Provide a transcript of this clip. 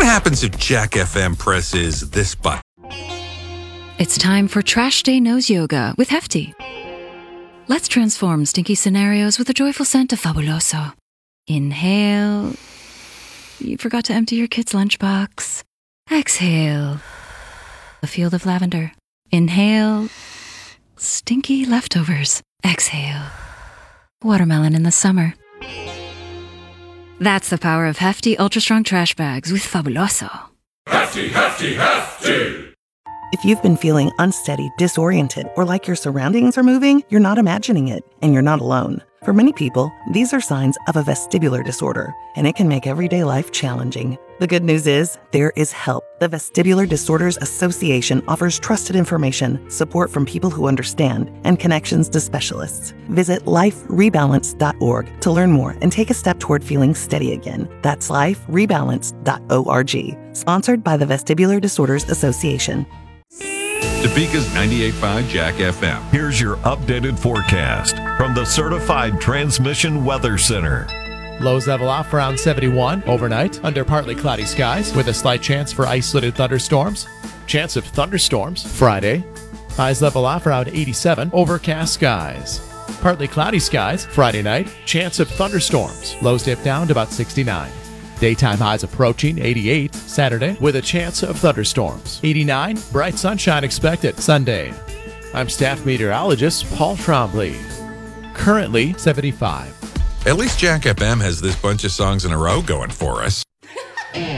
happens if Jack FM presses this button? It's time for Trash Day Nose Yoga with Hefty. Let's transform stinky scenarios with a joyful scent of Fabuloso. Inhale. You forgot to empty your kid's lunchbox. Exhale. A field of lavender. Inhale. Stinky leftovers. Exhale. Watermelon in the summer. That's the power of Hefty Ultra Strong Trash Bags with Fabuloso. Hefty, hefty, hefty! If you've been feeling unsteady, disoriented, or like your surroundings are moving, you're not imagining it, and you're not alone. For many people, these are signs of a vestibular disorder, and it can make everyday life challenging. The good news is, there is help. The Vestibular Disorders Association offers trusted information, support from people who understand, and connections to specialists. Visit liferebalance.org to learn more and take a step toward feeling steady again. That's liferebalance.org. Sponsored by the Vestibular Disorders Association. Topeka's 98.5 Jack FM. Here's your updated forecast from the Certified Transmission Weather Center. Lows level off around 71 overnight under partly cloudy skies with a slight chance for isolated thunderstorms. Chance of thunderstorms Friday. Highs level off around 87, overcast skies. Partly cloudy skies Friday night. Chance of thunderstorms. Lows dip down to about 69. Daytime highs approaching 88 Saturday with a chance of thunderstorms. 89, bright sunshine expected Sunday. I'm staff meteorologist Paul Trombley. Currently 75. At least Jack FM has this bunch of songs in a row going for us.